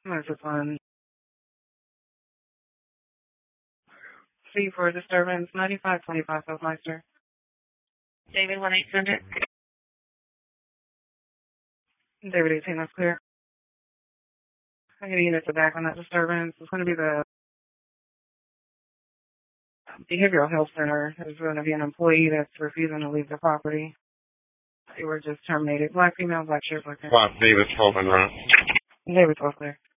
This is on C for disturbance, 9525 South Meister. David 1-800. David 18, that's clear. I get a unit to back on that disturbance. It's going to be the behavioral health center. There's going to be an employee that's refusing to leave the property. They were just terminated. Black female, black shirt, black hair. David 12 and right. David 12 clear.